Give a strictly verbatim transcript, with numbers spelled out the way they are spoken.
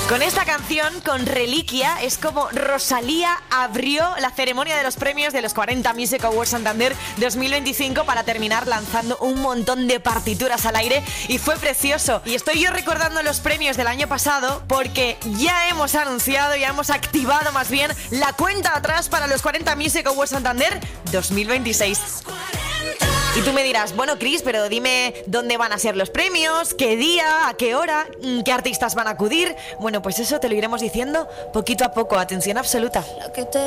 Con esta canción, con Reliquia, es como Rosalía abrió la ceremonia de los premios de los cuarenta Music Awards Santander dos mil veinticinco para terminar lanzando un montón de partituras al aire y fue precioso. Y estoy yo recordando los premios del año pasado porque ya hemos anunciado, ya hemos activado más bien la cuenta atrás para los cuarenta Music Awards Santander dos mil veintiséis. Y tú me dirás, bueno, Cris, pero dime dónde van a ser los premios, qué día, a qué hora, qué artistas van a acudir. Bueno, pues eso te lo iremos diciendo poquito a poco. Atención absoluta.